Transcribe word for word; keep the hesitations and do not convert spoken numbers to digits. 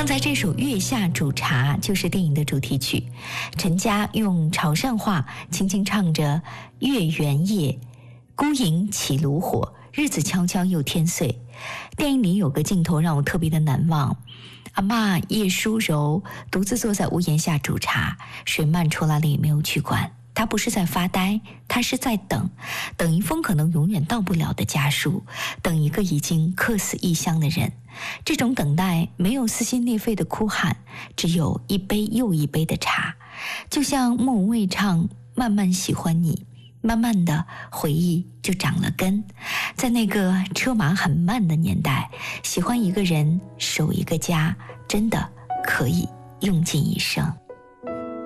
刚才这首《月下煮茶》就是电影的主题曲，陈嘉用潮汕话轻轻唱着月圆夜，孤影起炉火，日子悄悄又天岁。电影里有个镜头让我特别的难忘，阿嬷叶淑柔独自坐在屋檐下煮茶，水漫出来了也没有去管。他不是在发呆，他是在等，等一封可能永远到不了的家书，等一个已经客死异乡的人。这种等待没有撕心裂肺的哭喊，只有一杯又一杯的茶。就像莫文蔚唱《慢慢喜欢你》，慢慢的回忆就长了根。在那个车马很慢的年代，喜欢一个人，守一个家，真的可以用尽一生。